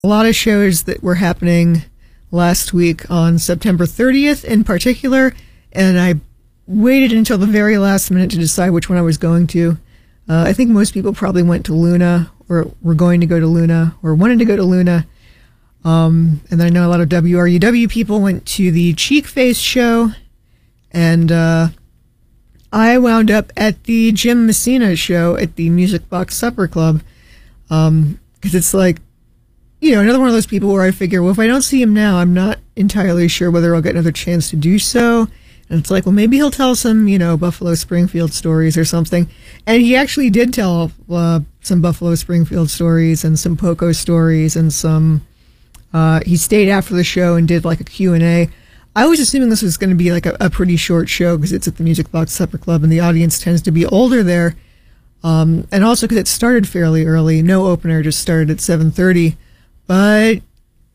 A lot of shows that were happening last week on September 30th in particular, and I waited until the very last minute to decide which one I was going to. I think most people probably went to Luna, or were going to go to Luna, or wanted to go to Luna. And then I know a lot of WRUW people went to the Cheek Face show, and I wound up at the Jim Messina show at the Music Box Supper Club, because it's like, you know, another one of those people where I figure, well, if I don't see him now, I'm not entirely sure whether I'll get another chance to do so. And it's like, well, maybe he'll tell some, you know, Buffalo Springfield stories or something. And he actually did tell some Buffalo Springfield stories and some Poco stories and some, he stayed after the show and did like a Q&A. I was assuming this was going to be like a pretty short show because it's at the Music Box Supper Club and the audience tends to be older there. And also because it started fairly early. No opener, just started at 7:30. But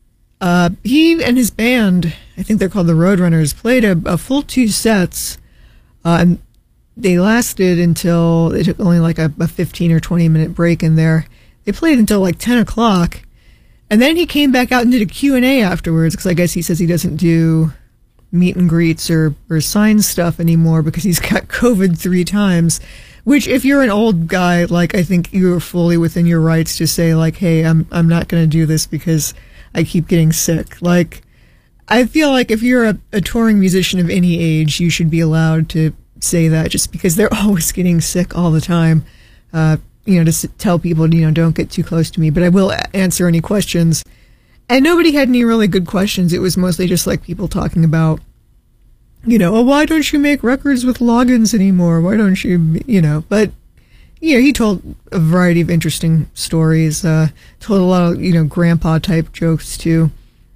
he and his band, I think they're called the Roadrunners, played a full 2 sets, and they lasted until, they took only like a 15 or 20 minute break in there. They played until like 10 o'clock, and then he came back out and did a Q&A afterwards, because I guess he says he doesn't do meet and greets or sign stuff anymore because he's got COVID 3 times. Which, if you're an old guy, like, I think you're fully within your rights to say, like, hey, I'm not going to do this because I keep getting sick. Like, I feel like if you're a touring musician of any age, you should be allowed to say that just because they're always getting sick all the time. You know, to tell people, you know, don't get too close to me, but I will answer any questions. And nobody had any really good questions. It was mostly just, like, people talking about, you know, oh, why don't you make records with Loggins anymore? Why don't you, you know, but, you know, he told a variety of interesting stories, told a lot of, you know, grandpa type jokes too.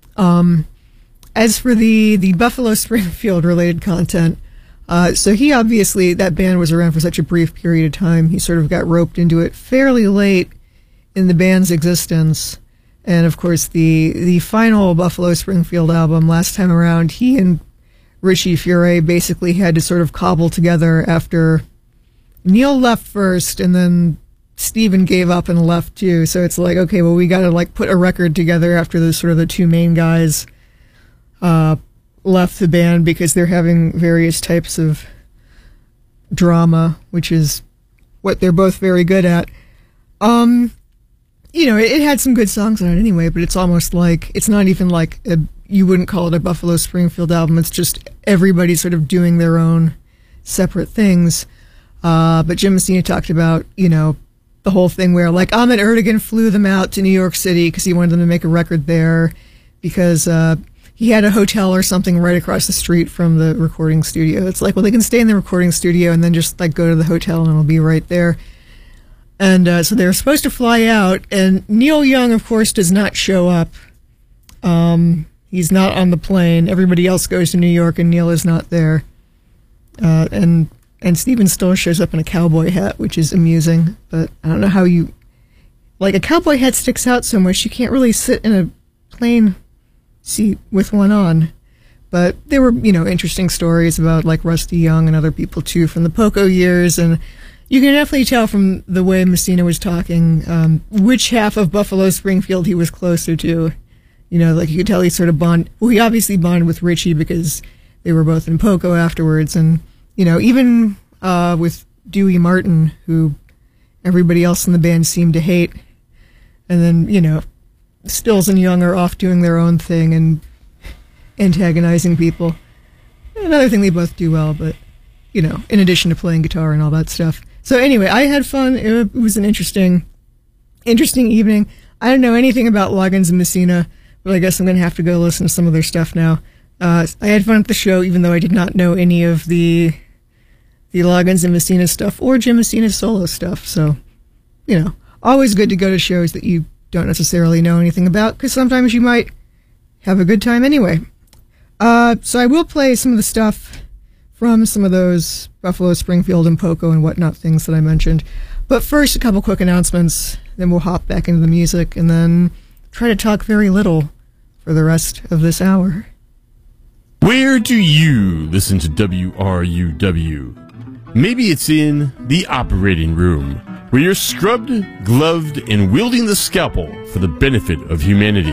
As for the Buffalo Springfield related content, so he obviously, that band was around for such a brief period of time. He sort of got roped into it fairly late in the band's existence. And of course, the final Buffalo Springfield album last time around, he and Richie Furay basically had to sort of cobble together after Neil left first and then Steven gave up and left too. So it's like, okay, well, we got to like put a record together after the sort of the 2 main guys left the band because they're having various types of drama, which is what they're both very good at. You know, it had some good songs on it anyway, but it's almost like, it's not even like you wouldn't call it a Buffalo Springfield album. It's just everybody sort of doing their own separate things. But Jim Messina talked about, you know, the whole thing where, like, Ahmet Ertegun flew them out to New York City because he wanted them to make a record there because he had a hotel or something right across the street from the recording studio. It's like, well, they can stay in the recording studio and then just, like, go to the hotel and it'll be right there. And so they were supposed to fly out, and Neil Young, of course, does not show up. He's not on the plane. Everybody else goes to New York, and Neil is not there. And Steven still shows up in a cowboy hat, which is amusing. But I don't know how you... Like, a cowboy hat sticks out so much, you can't really sit in a plane seat with one on. But there were, you know, interesting stories about, like, Rusty Young and other people, too, from the Poco years. And you can definitely tell from the way Messina was talking which half of Buffalo Springfield he was closer to. You know, like, you could tell he sort of he obviously bonded with Richie because they were both in Poco afterwards. And, you know, even with Dewey Martin, who everybody else in the band seemed to hate. And then, you know, Stills and Young are off doing their own thing and antagonizing people. Another thing they both do well, but, you know, in addition to playing guitar and all that stuff. So anyway, I had fun. It was an interesting evening. I don't know anything about Loggins and Messina, but I guess I'm going to have to go listen to some of their stuff now. I had fun at the show, even though I did not know any of the Loggins and Messina stuff or Jim Messina's solo stuff. So, you know, always good to go to shows that you don't necessarily know anything about, because sometimes you might have a good time anyway. So I will play some of the stuff from some of those Buffalo, Springfield, and Poco and whatnot things that I mentioned. But first, a couple quick announcements, then we'll hop back into the music, and then try to talk very little for the rest of this hour. Where do you listen to WRUW? Maybe it's in the operating room. where you're scrubbed, gloved, and wielding the scalpel for the benefit of humanity.